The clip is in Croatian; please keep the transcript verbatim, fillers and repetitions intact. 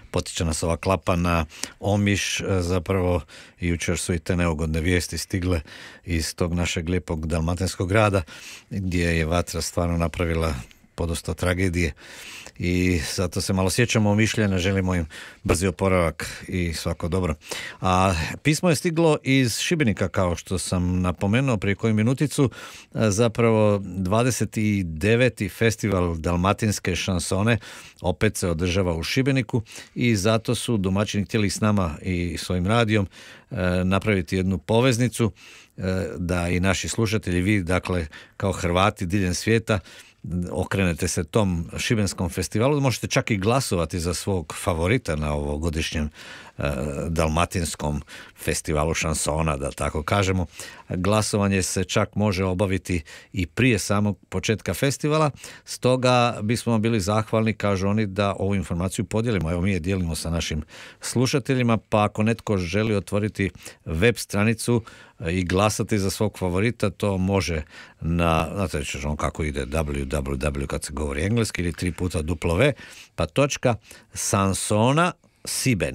potiče nas ova klapa na Omiš, zapravo jučer su i te neugodne vijesti stigle iz tog našeg lijepog dalmatinskog grada gdje je vatra stvarno napravila podosta tragedije i zato se malo sjećamo Omišljana, želimo im brzi oporavak i svako dobro. A pismo je stiglo iz Šibenika, kao što sam napomenuo prije koju minuticu, zapravo dvadeset deveti festival dalmatinske šansone opet se održava u Šibeniku i zato su domaćini htjeli s nama i svojim radijom napraviti jednu poveznicu da i naši slušatelji, vi dakle kao Hrvati diljem svijeta okrenete se tom šibenskom festivalu, možete čak i glasovati za svog favorita na ovogodišnjem e, dalmatinskom festivalu šansona, da tako kažemo. Glasovanje se čak može obaviti i prije samog početka festivala, stoga bismo bili zahvalni, kažu oni, da ovu informaciju podijelimo. Evo, mi je dijelimo sa našim slušateljima, pa ako netko želi otvoriti web stranicu i glasati za svog favorita, to može na, znate ćemo kako ide, w w w kad se govori engleski, ili tri puta w, pa točka sansona siben